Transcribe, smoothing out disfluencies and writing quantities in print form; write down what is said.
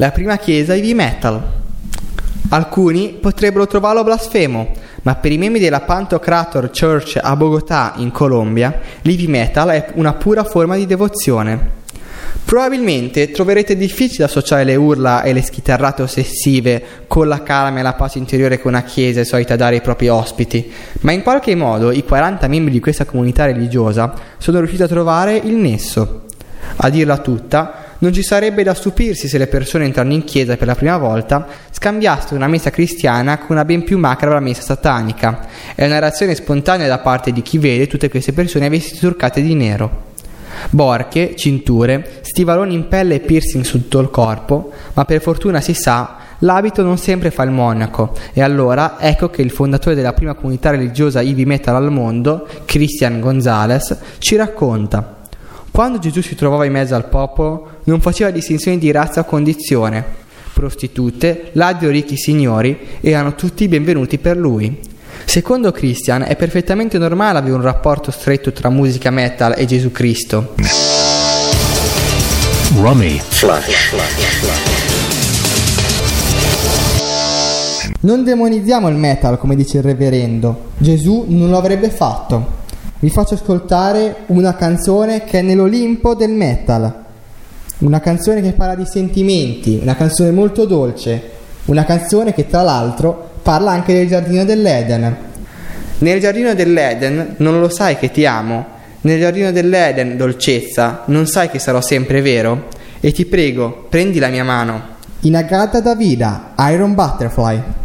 la prima chiesa heavy metal. Alcuni potrebbero trovarlo blasfemo, ma per i membri della Pantocrator Church a Bogotà, in Colombia, l'heavy metal è una pura forma di devozione. Probabilmente troverete difficile associare le urla e le schitarrate ossessive con la calma e la pace interiore che una chiesa è solita dare ai propri ospiti, ma in qualche modo i 40 membri di questa comunità religiosa sono riusciti a trovare il nesso. A dirla tutta, non ci sarebbe da stupirsi se le persone entrando in chiesa per la prima volta scambiassero una messa cristiana con una ben più macabra messa satanica. È una reazione spontanea da parte di chi vede tutte queste persone vestite truccate di nero. Borchie, cinture, stivaloni in pelle e piercing su tutto il corpo, ma per fortuna si sa, l'abito non sempre fa il monaco, e allora ecco che il fondatore della prima comunità religiosa heavy metal al mondo, Christian Gonzalez, ci racconta: quando Gesù si trovava in mezzo al popolo non faceva distinzioni di razza o condizione. Prostitute, ladri o ricchi signori erano tutti benvenuti per lui. Secondo Christian è perfettamente normale avere un rapporto stretto tra musica metal e Gesù Cristo. Rummy Flash. Non demonizziamo il metal, come dice il reverendo. Gesù non lo avrebbe fatto. Vi faccio ascoltare una canzone che è nell'Olimpo del metal. Una canzone che parla di sentimenti, una canzone molto dolce, una canzone che tra l'altro parla anche del giardino dell'Eden. Nel giardino dell'Eden non lo sai che ti amo? Nel giardino dell'Eden, dolcezza, non sai che sarò sempre vero? E ti prego, prendi la mia mano. Inagata da vida, Iron Butterfly.